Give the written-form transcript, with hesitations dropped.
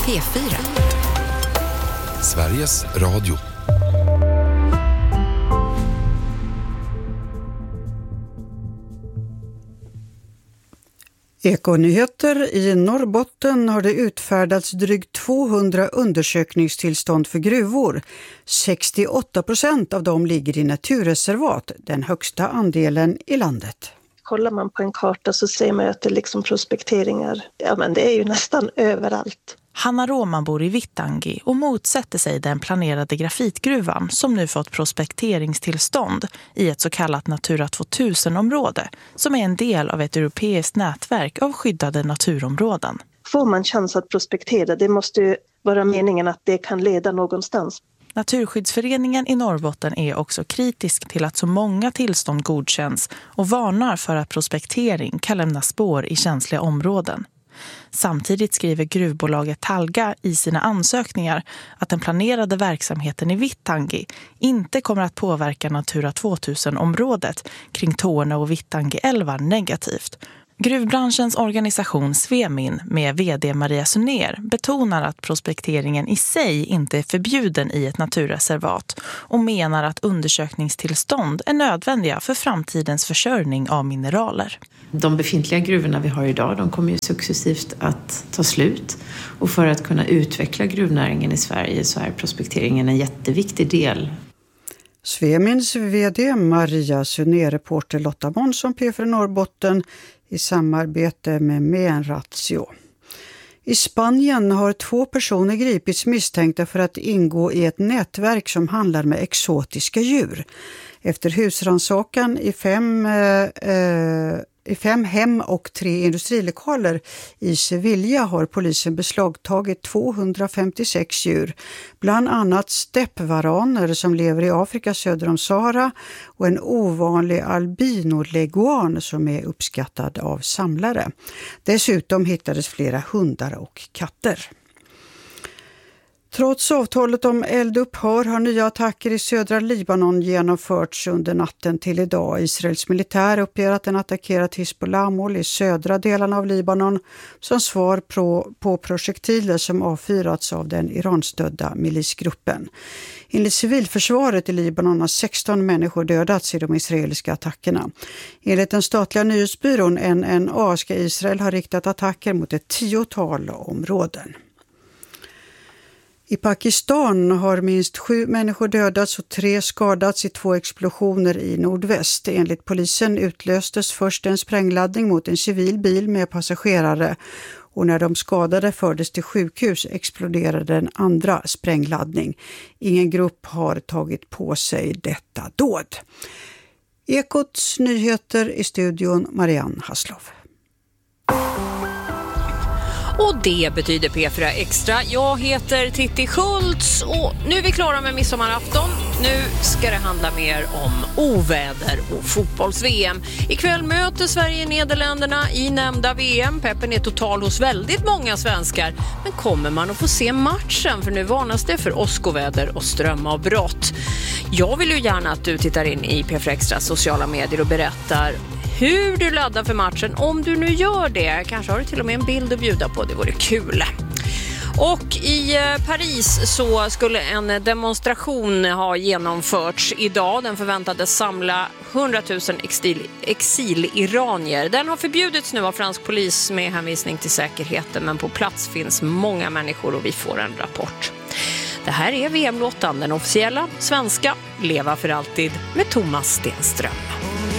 P4. Sveriges Radio. Ekonyheter i Norrbotten har det utfärdats drygt 200 undersökningstillstånd för gruvor. 68% av dem ligger i naturreservat, den högsta andelen i landet. Kollar man på en karta så ser man att det är liksom prospekteringar. Ja, men det är ju nästan överallt. Hanna Roman bor i Vittangi och motsätter sig den planerade grafitgruvan som nu fått prospekteringstillstånd i ett så kallat Natura 2000-område som är en del av ett europeiskt nätverk av skyddade naturområden. Får man chans att prospektera, det måste ju vara meningen att det kan leda någonstans. Naturskyddsföreningen i Norrbotten är också kritisk till att så många tillstånd godkänns och varnar för att prospektering kan lämna spår i känsliga områden. Samtidigt skriver gruvbolaget Talga i sina ansökningar att den planerade verksamheten i Vittangi inte kommer att påverka Natura 2000-området kring Torne och Vittangi-älvar negativt. Gruvbranschens organisation Svemin med vd Maria Suner betonar att prospekteringen i sig inte är förbjuden i ett naturreservat och menar att undersökningstillstånd är nödvändiga för framtidens försörjning av mineraler. De befintliga gruvorna vi har idag, de kommer ju successivt att ta slut. Och för att kunna utveckla gruvnäringen i Sverige så är prospekteringen en jätteviktig del. Svemins vd Maria Suner, reporter Lotta Månsson, P4 Norrbotten i samarbete med Menratio. I Spanien har 2 personer gripits misstänkta för att ingå i ett nätverk som handlar med exotiska djur. Efter husrannsakan i 5 hem och 3 industrilokaler i Sevilla har polisen beslagtagit 256 djur. Bland annat steppvaraner som lever i Afrika söder om Sahara och en ovanlig albinoleguan som är uppskattad av samlare. Dessutom hittades flera hundar och katter. Trots avtalet om eldupphör har nya attacker i södra Libanon genomförts under natten till idag. Israels militär uppger att den attackerat Hizbollah-mål i södra delarna av Libanon som svar på projektiler som avfyrats av den iranstödda milisgruppen. Enligt civilförsvaret i Libanon har 16 människor dödats i de israeliska attackerna. Enligt den statliga nyhetsbyrån NNA ska Israel ha riktat attacker mot ett 10-tal områden. I Pakistan har minst 7 människor dödats och 3 skadats i 2 explosioner i nordväst. Enligt polisen utlöstes först en sprängladdning mot en civil bil med passagerare och när de skadade fördes till sjukhus exploderade en andra sprängladdning. Ingen grupp har tagit på sig detta dåd. Ekots nyheter i studion Marianne Hasslov. Och det betyder P4 Extra. Jag heter Titti Schultz och nu är vi klara med midsommarafton. Nu ska det handla mer om oväder och fotbolls-VM. Ikväll möter Sverige Nederländerna i nämnda VM. Peppen är total hos väldigt många svenskar. Men kommer man att få se matchen? För nu varnas det för åskoväder och strömavbrott. Jag vill ju gärna att du tittar in i P4 Extra sociala medier och berättar hur du laddar för matchen. Om du nu gör det, kanske har du till och med en bild att bjuda på, det vore kul. Och i Paris så skulle en demonstration ha genomförts idag. Den förväntades samla 100 000 exiliranier. Den har förbjudits nu av fransk polis med hänvisning till säkerheten. Men på plats finns många människor och vi får en rapport. Det här är VM-låten, den officiella svenska Leva för alltid med Thomas Stenström.